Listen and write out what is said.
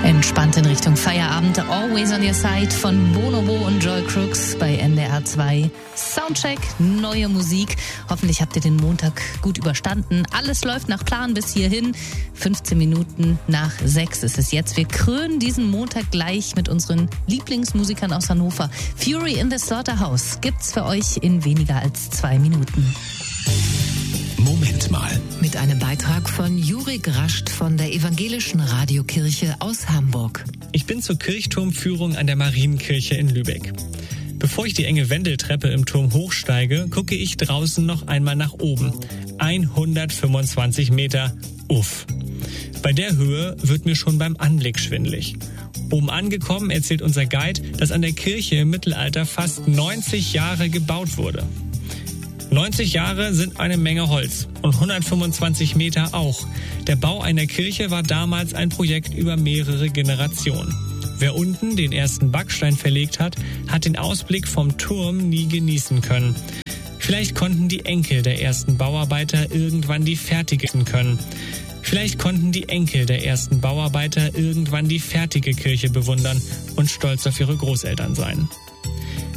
Entspannt in Richtung Feierabend. Always on Your Side von Bonobo und Joy Crooks bei NDR 2. Soundcheck, neue Musik. Hoffentlich habt ihr den Montag gut überstanden. Alles läuft nach Plan bis hierhin. 15 Minuten nach 6 ist es jetzt. Wir krönen diesen Montag gleich mit unseren Lieblingsmusikern aus Hannover. Fury in the Slaughterhouse gibt's für euch in weniger als 2 Minuten. Moment mal. Mit einem Beitrag von Jurik Rascht von der Evangelischen Radiokirche aus Hamburg. Ich bin zur Kirchturmführung an der Marienkirche in Lübeck. Bevor ich die enge Wendeltreppe im Turm hochsteige, gucke ich draußen noch einmal nach oben. 125 Meter. Uff. Bei der Höhe wird mir schon beim Anblick schwindelig. Oben angekommen erzählt unser Guide, dass an der Kirche im Mittelalter fast 90 Jahre gebaut wurde. 90 Jahre sind eine Menge Holz und 125 Meter auch. Der Bau einer Kirche war damals ein Projekt über mehrere Generationen. Wer unten den ersten Backstein verlegt hat, hat den Ausblick vom Turm nie genießen können. Vielleicht konnten die Enkel der ersten Bauarbeiter irgendwann die fertige Kirche bewundern und stolz auf ihre Großeltern sein.